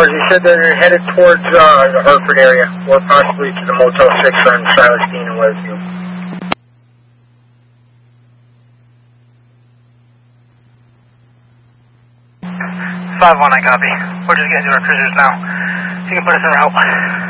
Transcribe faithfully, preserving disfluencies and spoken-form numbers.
fours, he said that they're headed towards uh, the Hartford area, or possibly to the Motel six on Silas Dean and Westview. five one, I copy. We're just getting to our cruisers now. You can put us in route.